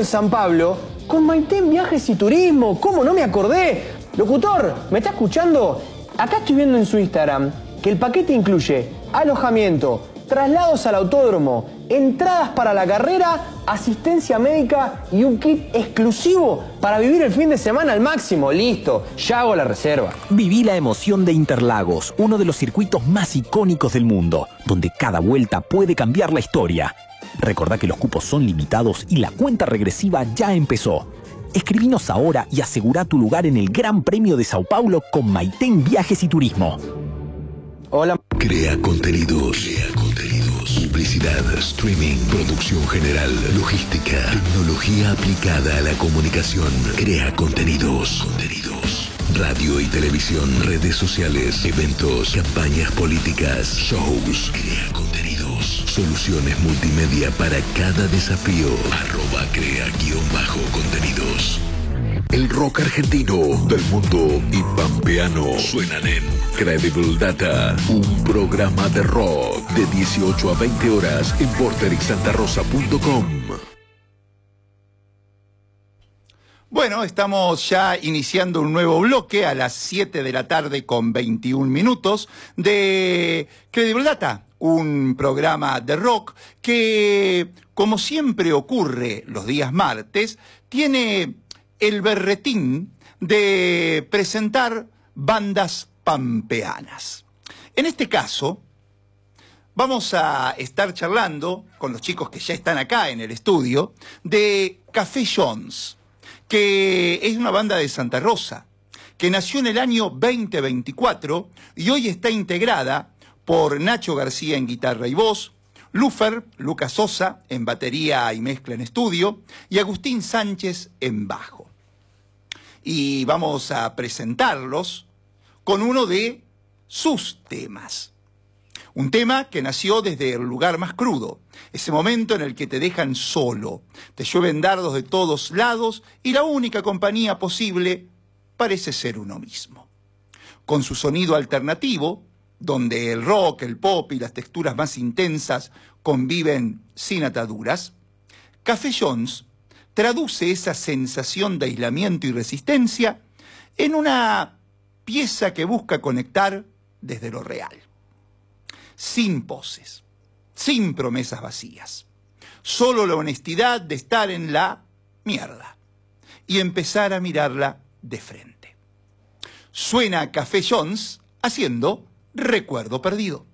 en San Pablo con Maite en Viajes y Turismo. ¿Cómo no me acordé? Locutor, ¿me está escuchando? Acá estoy viendo en su Instagram que el paquete incluye alojamiento, traslados al autódromo, entradas para la carrera, asistencia médica y un kit exclusivo para vivir el fin de semana al máximo. Listo, ya hago la reserva. Viví la emoción de Interlagos, uno de los circuitos más icónicos del mundo, donde cada vuelta puede cambiar la historia. Recordá que los cupos son limitados y la cuenta regresiva ya empezó. Escribinos ahora y asegurá tu lugar en el Gran Premio de Sao Paulo con Maiten Viajes y Turismo. Hola. Crea contenidos. Publicidad, streaming, producción general, logística, tecnología aplicada a la comunicación. Crea contenidos. Radio y televisión, redes sociales, eventos, campañas políticas, shows. Crea contenidos. Soluciones multimedia para cada desafío. @crea_contenidos. El rock argentino del mundo y pampeano suenan en Credible Data, un programa de rock de 18 a 20 horas en porterixsantarosa.com. Bueno, estamos ya iniciando un nuevo bloque a las 7 de la tarde con 21 minutos de Credible Data, un programa de rock que, como siempre ocurre los días martes, tiene el berretín de presentar bandas pampeanas. En este caso, vamos a estar charlando con los chicos que ya están acá en el estudio de Café Jones, que es una banda de Santa Rosa, que nació en el año 2024 y hoy está integrada por Nacho García en guitarra y voz, Lufer, Lucas Sosa en batería y mezcla en estudio y Agustín Sánchez en bajo. Y vamos a presentarlos con uno de sus temas. Un tema que nació desde el lugar más crudo, ese momento en el que te dejan solo, te llueven dardos de todos lados y la única compañía posible parece ser uno mismo. Con su sonido alternativo, donde el rock, el pop y las texturas más intensas conviven sin ataduras, Café Jones traduce esa sensación de aislamiento y resistencia en una pieza que busca conectar desde lo real. Sin poses, sin promesas vacías. Solo la honestidad de estar en la mierda y empezar a mirarla de frente. Suena Café Jones haciendo Recuerdo Perdido.